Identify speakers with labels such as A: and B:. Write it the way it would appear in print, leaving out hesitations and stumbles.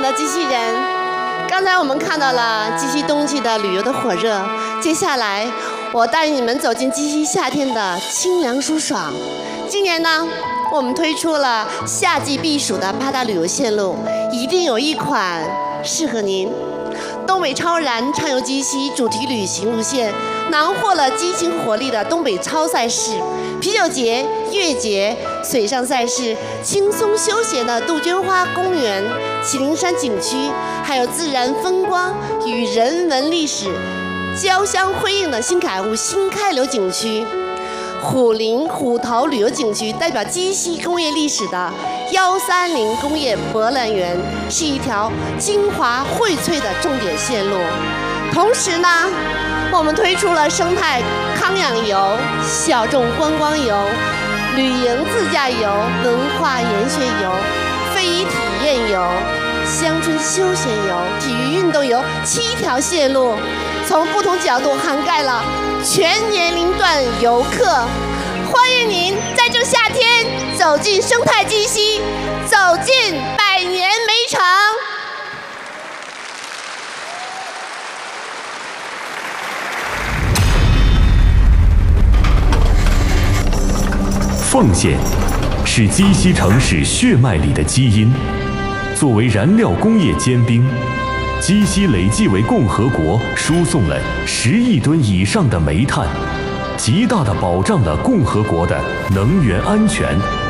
A: 的机器人，刚才我们看到了鸡西冬季的旅游的火热，接下来我带你们走进鸡西夏天的清凉舒爽。今年呢，我们推出了夏季避暑的8大旅游线路，一定有一款适合您。东北超燃畅游鸡西主题旅行路线，囊括了激情活力的东北超赛事、啤酒节、越节、水上赛事，轻松休闲的杜鹃花公园、祁连山景区，还有自然风光与人文历史交相辉映的新凯坞新开流景区。虎林虎头旅游景区代表鸡西工业历史的130工业博览园，是一条精华荟萃的重点线路。同时呢，我们推出了生态康养游、小众观光游、旅营自驾游、文化研学游、非遗体验游、乡村休闲游、体育运动游7条线路，从不同角度涵盖了全年龄段游客。欢迎您在这夏天走进生态鸡西，走进百年煤城。
B: 奉献是鸡西城市血脉里的基因，作为燃料工业尖兵，鸡西累计为共和国输送了10亿吨以上的煤炭，极大地保障了共和国的能源安全